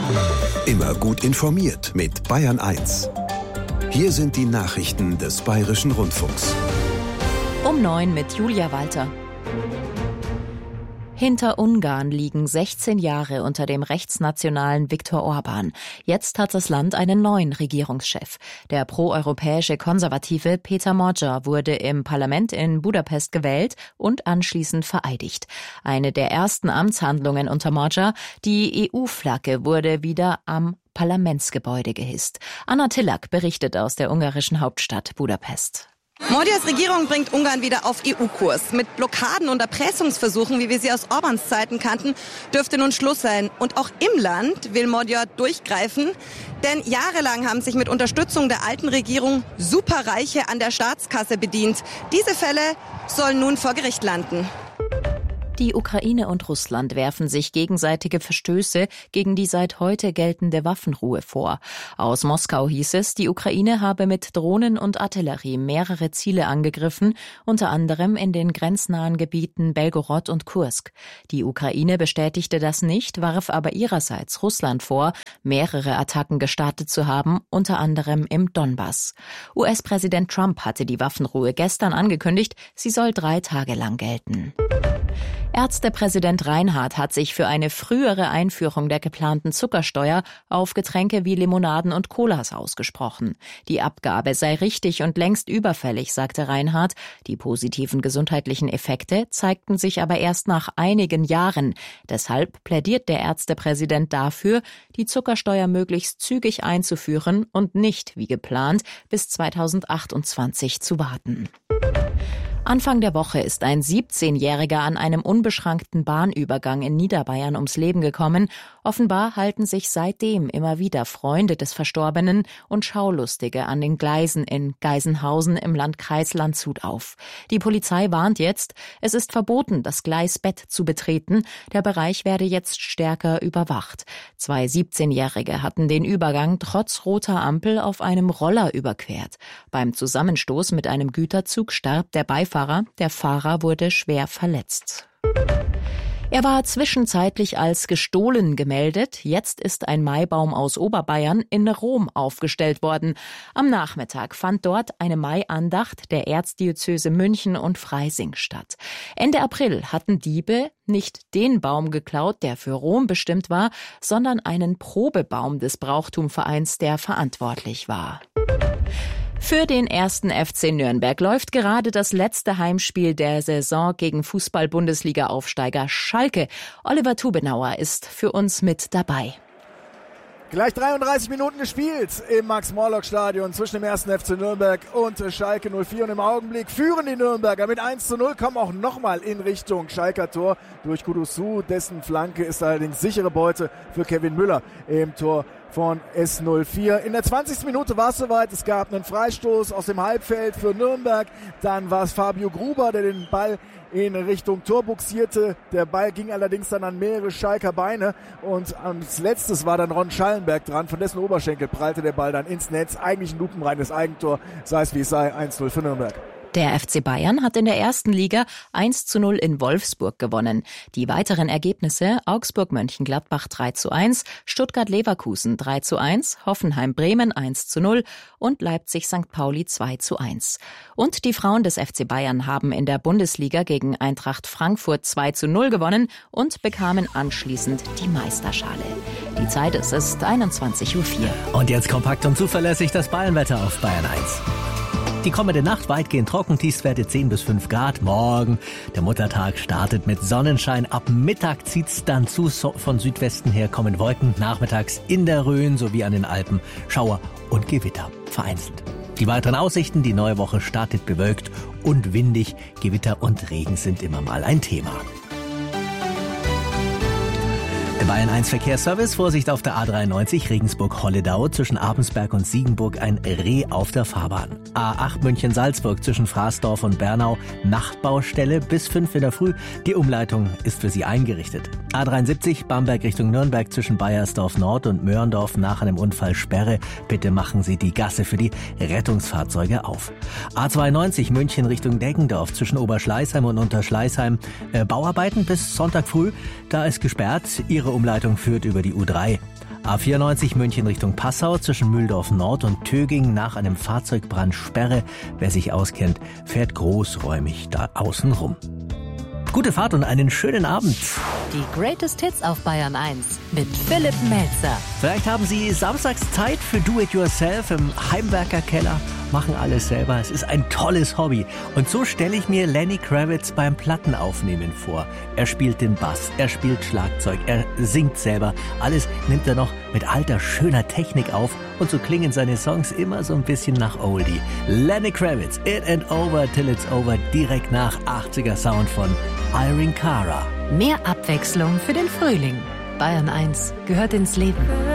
Immer gut informiert mit Bayern 1. Hier sind die Nachrichten des Bayerischen Rundfunks. Um 9 mit Julia Walter. Hinter Ungarn liegen 16 Jahre unter dem rechtsnationalen Viktor Orban. Jetzt hat das Land einen neuen Regierungschef. Der proeuropäische Konservative Péter Magyar wurde im Parlament in Budapest gewählt und anschließend vereidigt. Eine der ersten Amtshandlungen unter Magyar, die EU-Flagge wurde wieder am Parlamentsgebäude gehisst. Anna Tillak berichtet aus der ungarischen Hauptstadt Budapest. Magyars Regierung bringt Ungarn wieder auf EU-Kurs. Mit Blockaden und Erpressungsversuchen, wie wir sie aus Orbáns Zeiten kannten, dürfte nun Schluss sein. Und auch im Land will Magyar durchgreifen. Denn jahrelang haben sich mit Unterstützung der alten Regierung Superreiche an der Staatskasse bedient. Diese Fälle sollen nun vor Gericht landen. Die Ukraine und Russland werfen sich gegenseitige Verstöße gegen die seit heute geltende Waffenruhe vor. Aus Moskau hieß es, die Ukraine habe mit Drohnen und Artillerie mehrere Ziele angegriffen, unter anderem in den grenznahen Gebieten Belgorod und Kursk. Die Ukraine bestätigte das nicht, warf aber ihrerseits Russland vor, mehrere Attacken gestartet zu haben, unter anderem im Donbass. US-Präsident Trump hatte die Waffenruhe gestern angekündigt, sie soll 3 Tage lang gelten. Ärztepräsident Reinhardt hat sich für eine frühere Einführung der geplanten Zuckersteuer auf Getränke wie Limonaden und Colas ausgesprochen. Die Abgabe sei richtig und längst überfällig, sagte Reinhardt. Die positiven gesundheitlichen Effekte zeigten sich aber erst nach einigen Jahren. Deshalb plädiert der Ärztepräsident dafür, die Zuckersteuer möglichst zügig einzuführen und nicht, wie geplant, bis 2028 zu warten. Anfang der Woche ist ein 17-Jähriger an einem unbeschrankten Bahnübergang in Niederbayern ums Leben gekommen. Offenbar halten sich seitdem immer wieder Freunde des Verstorbenen und Schaulustige an den Gleisen in Geisenhausen im Landkreis Landshut auf. Die Polizei warnt jetzt, es ist verboten, das Gleisbett zu betreten. Der Bereich werde jetzt stärker überwacht. 2 17-Jährige hatten den Übergang trotz roter Ampel auf einem Roller überquert. Beim Zusammenstoß mit einem Güterzug starb der Beifahrer. Der Fahrer wurde schwer verletzt. Er war zwischenzeitlich als gestohlen gemeldet. Jetzt ist ein Maibaum aus Oberbayern in Rom aufgestellt worden. Am Nachmittag fand dort eine Maiandacht der Erzdiözese München und Freising statt. Ende April hatten Diebe nicht den Baum geklaut, der für Rom bestimmt war, sondern einen Probebaum des Brauchtumvereins, der verantwortlich war. Für den 1. FC Nürnberg läuft gerade das letzte Heimspiel der Saison gegen Fußball-Bundesliga-Aufsteiger Schalke. Oliver Tubenauer ist für uns mit dabei. Gleich 33 Minuten gespielt im Max-Morlock-Stadion zwischen dem 1. FC Nürnberg und Schalke 04. Und im Augenblick führen die Nürnberger mit 1:0, kommen auch nochmal in Richtung Schalker Tor durch Kudusu. Dessen Flanke ist allerdings sichere Beute für Kevin Müller im Tor von S04. In der 20. Minute war es soweit. Es gab einen Freistoß aus dem Halbfeld für Nürnberg. Dann war es Fabio Gruber, der den Ball in Richtung Tor buxierte. Der Ball ging allerdings dann an mehrere Schalker Beine. Und als letztes war dann Ron Schallenberg dran. Von dessen Oberschenkel prallte der Ball dann ins Netz. Eigentlich ein lupenreines Eigentor. Sei es wie es sei, 1:0 für Nürnberg. Der FC Bayern hat in der ersten Liga 1:0 in Wolfsburg gewonnen. Die weiteren Ergebnisse: Augsburg-Mönchengladbach 3:1, Stuttgart-Leverkusen 3:1, Hoffenheim-Bremen 1:0 und Leipzig-St. Pauli 2:1. Und die Frauen des FC Bayern haben in der Bundesliga gegen Eintracht Frankfurt 2:0 gewonnen und bekamen anschließend die Meisterschale. Die Zeit ist 21:04 Uhr. Und jetzt kompakt und zuverlässig das Bayernwetter auf Bayern 1. Die kommende Nacht weitgehend trocken, Tiefstwerte 10 bis 5 Grad. Morgen, der Muttertag, startet mit Sonnenschein. Ab Mittag zieht's dann zu. Von Südwesten her kommen Wolken. Nachmittags in der Rhön sowie an den Alpen Schauer und Gewitter vereinzelt. Die weiteren Aussichten: die neue Woche startet bewölkt und windig. Gewitter und Regen sind immer mal ein Thema. Der Bayern 1 Verkehrsservice. Vorsicht auf der A93 Regensburg-Holledau zwischen Abensberg und Siegenburg, ein Reh auf der Fahrbahn. A8 München-Salzburg zwischen Fraßdorf und Bernau, Nachtbaustelle bis 5 in der Früh. Die Umleitung ist für Sie eingerichtet. A73 Bamberg Richtung Nürnberg zwischen Baiersdorf Nord und Mörndorf nach einem Unfall Sperre. Bitte machen Sie die Gasse für die Rettungsfahrzeuge auf. A92 München Richtung Deggendorf zwischen Oberschleißheim und Unterschleißheim. Bauarbeiten bis Sonntag früh. Da ist gesperrt. Ihre Umleitung führt über die U3. A94 München Richtung Passau zwischen Mühldorf Nord und Töging nach einem Fahrzeugbrand Sperre. Wer sich auskennt, fährt großräumig da außen rum. Gute Fahrt und einen schönen Abend. Die Greatest Hits auf Bayern 1 mit Philipp Melzer. Vielleicht haben Sie samstags Zeit für Do-it-yourself im Heimwerkerkeller. Machen alles selber. Es ist ein tolles Hobby. Und so stelle ich mir Lenny Kravitz beim Plattenaufnehmen vor. Er spielt den Bass, er spielt Schlagzeug, er singt selber. Alles nimmt er noch mit alter, schöner Technik auf. Und so klingen seine Songs immer so ein bisschen nach Oldie. Lenny Kravitz, It Ain't Over Till It's Over, direkt nach 80er Sound von Irene Cara. Mehr Abwechslung für den Frühling. Bayern 1 gehört ins Leben.